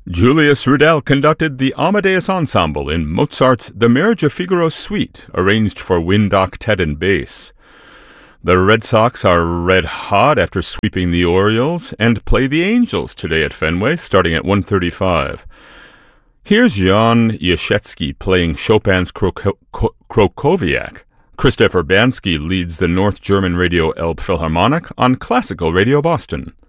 Julius Rudel conducted the Amadeus Ensemble in Mozart's The Marriage of Figaro Suite, arranged for wind octet and bass. The Red Sox are red hot after sweeping the Orioles and play the Angels today at Fenway, starting at 1:35. Here's Jan Jaszecki playing Chopin's Krokowiak. Christoph Urbanski leads the North German Radio Elbphilharmonic on Classical Radio Boston.